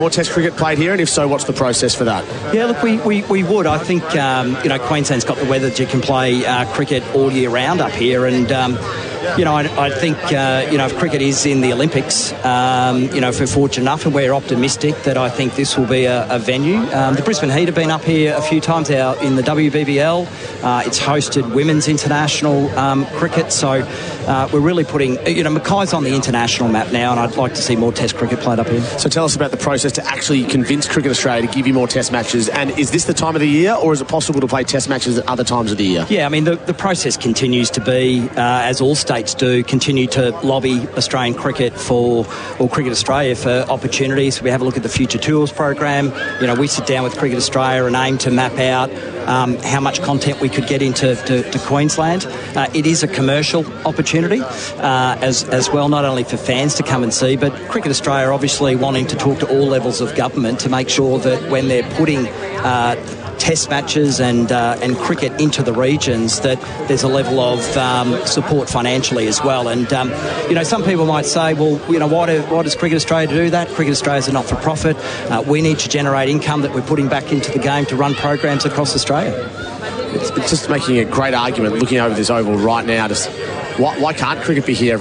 More Test cricket played here, and if so, what's the process for that? Yeah, look, we would. I think, Queensland's got the weather that you can play cricket all year round up here, and I think, if cricket is in the Olympics, if we're fortunate enough, and we're optimistic that I think this will be a venue. The Brisbane Heat have been up here a few times out in the WBBL. It's hosted women's international cricket, so we're really putting, Mackay's on the international map now, and I'd like to see more Test cricket played up here. So tell us about the process to actually convince Cricket Australia to give you more Test matches, and is this the time of the year, or is it possible to play Test matches at other times of the year? Yeah, I mean, the process continues to be, as all states do, continue to lobby Australian cricket or Cricket Australia for opportunities. We have a look at the Future Tours program. We sit down with Cricket Australia and aim to map out how much content we could get into Queensland. It is a commercial opportunity as well, not only for fans to come and see, but Cricket Australia obviously wanting to talk to all levels of government to make sure that when they're putting Test matches and cricket into the regions, that there's a level of support financially as well. And some people might say, well, why does Cricket Australia do that? Cricket Australia is a not-for-profit. We need to generate income that we're putting back into the game to run programs across Australia. It's just making a great argument looking over this oval right now. Why can't cricket be here